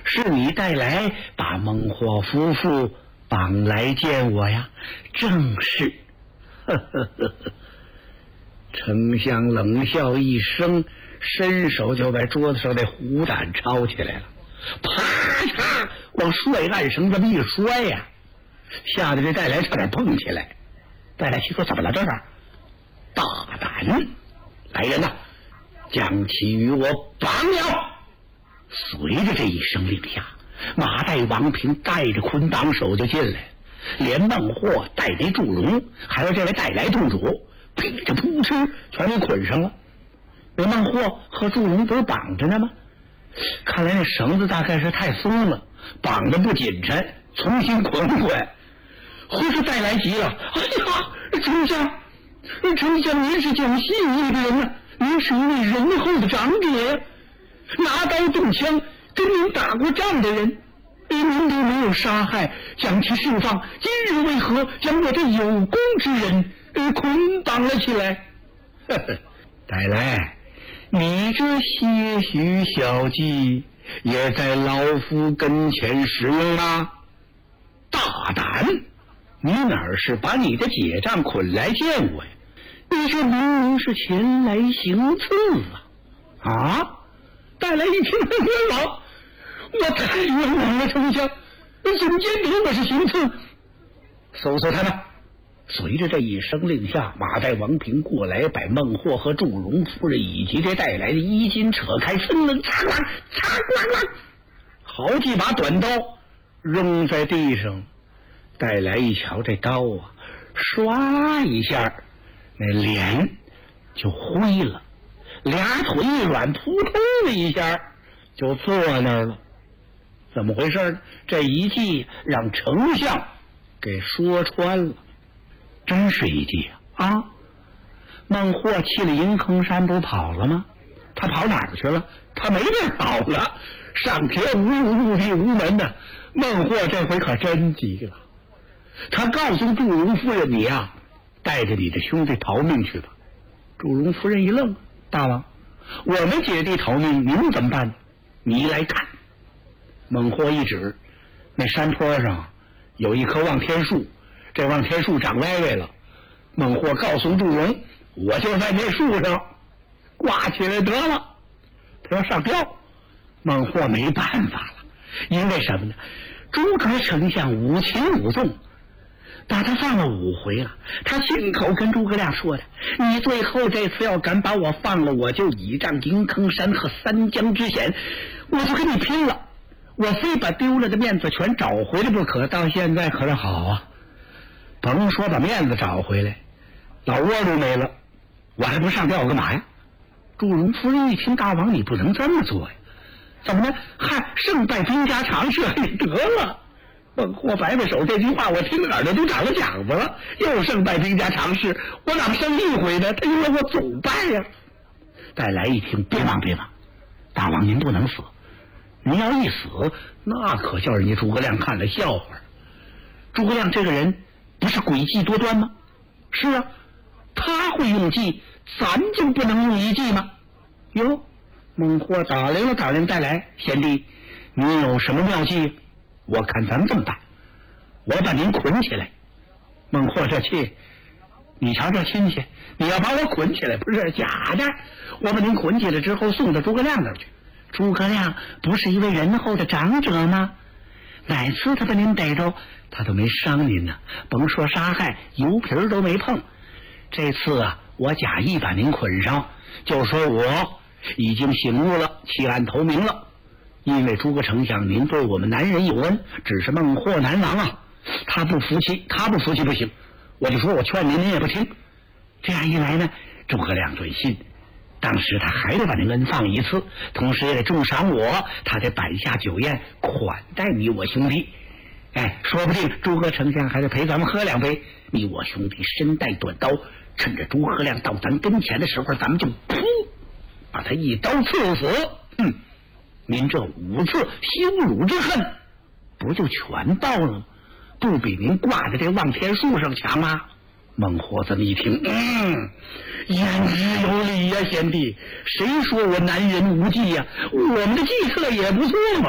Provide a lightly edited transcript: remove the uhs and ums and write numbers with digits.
是你带来把孟获夫妇绑来见我呀？正是。呵呵呵呵。丞相冷笑一声，伸手就把桌子上的壶盏抄起来了，啪嚓往帅案绳这么一摔呀，吓得这带来差点蹦起来。带来心说：怎么了这是？大胆！来人呐，将其与我绑了！随着这一声令下，马岱、王平带着捆绑手就进来，连孟获带那祝融还有这位带来洞主噼里扑哧全给捆上了。那孟获和祝融不是绑着呢吗？看来那绳子大概是太松了，绑得不紧抻，重新捆捆。或是带来急了，哎呀，丞相您是讲信义的人呢，您是一位仁厚的长者呀，拿刀动枪跟您打过仗的人，您都没有杀害，将其释放，今日为何将我这有功之人捆绑了起来？呵呵，带来，你这些许小计也在老夫跟前使用吗？大胆！你哪是把你的姐丈捆来见我呀？你这明明是前来行刺啊！带来一听冤枉，我太冤枉了，丞相，怎么见得我是行刺？搜搜他们！随着这一声令下，马岱、王平过来，把孟获和祝融夫人以及这带来的衣襟扯开，分了嚓啦嚓啦啦，好几把短刀扔在地上。带来一瞧这刀啊，唰一下那脸就灰了，俩腿一软，扑通的一下就坐那儿了。怎么回事呢？这一计让丞相给说穿了，真是一计啊！孟获弃了银坑山不跑了吗？他跑哪儿去了？他没地儿跑了，上天无路，入地无门呢。孟获这回可真急了，他告诉祝融夫人：你呀，带着你的兄弟逃命去吧。祝融夫人一愣：大王，我们姐弟逃命，您怎么办？你来看。孟获一指，那山坡上有一棵望天树，这望天树长歪歪了。孟获告诉祝融：我就在那树上挂起来得了。他要上吊，孟获没办法了，因为什么呢？诸葛丞相无情无纵，把他放了5回了，他亲口跟诸葛亮说的：你最后这次要敢把我放了，我就倚仗银坑山和三江之险，我就跟你拼了，我非把丢了的面子全找回来不可。到现在可是好啊，甭说把面子找回来，老窝都没了，我还不上吊干嘛呀？祝融夫人一听：大王你不能这么做呀，怎么呢？嗨，胜败兵家常事，你得了。孟获摆摆手，这句话我听耳朵都长了茧子了，又胜败兵家常事，我哪么胜一回呢？他因为我总败呀。带来一听：别忙，大王您不能死，您要一死，那可叫人家诸葛亮看了笑话。诸葛亮这个人不是诡计多端吗？是啊，他会用计，咱就不能用一计吗？哟，孟获打量了打量带来：贤弟，你有什么妙计？我看咱们这么办，我把您捆起来。孟获这气，你瞧这亲戚，你要把我捆起来，不是假的。我把您捆起来之后送到诸葛亮那儿去。诸葛亮不是一位仁厚的长者吗？哪次他把您逮着，他都没伤您呢，甭说杀害，油皮都没碰。这次啊，我假意把您捆上，就说我已经醒悟了，弃暗投明了。因为诸葛丞相您对我们男人有恩，只是孟获难亡啊，他不服气不行。我就说我劝您，您也不听。这样一来呢，诸葛亮准信，当时他还得把您恩放一次，同时也得重赏我，他得摆下酒宴款待你我兄弟。说不定诸葛丞相还得陪咱们喝2杯。你我兄弟身带短刀，趁着诸葛亮到咱跟前的时候，咱们就噗把他一刀刺死。您这5次羞辱之恨不就全报了吗？不比您挂在这望天树上强吗？孟获这么一听，言之有理呀，贤弟，谁说我男人无计呀？我们的计策也不错嘛。